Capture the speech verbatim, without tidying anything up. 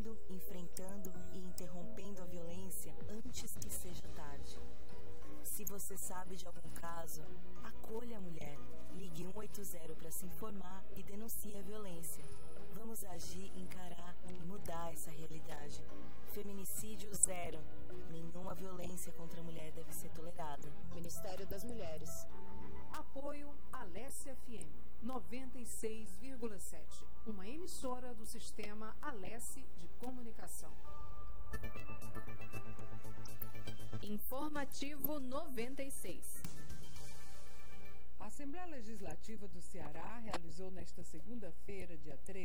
prevenindo, enfrentando e interrompendo a violência antes que seja tarde. Se você sabe de algum caso, acolha a mulher, ligue um oito zero para se informar e denuncie a violência. Vamos agir, encarar e mudar essa realidade. Feminicídio zero. Nenhuma violência contra a mulher deve ser tolerada. Ministério das Mulheres. Apoio Alessia F M noventa e seis vírgula sete, uma emissora do sistema Alessi de Comunicação. Informativo noventa e seis. A Assembleia Legislativa do Ceará realizou nesta segunda-feira, dia treze,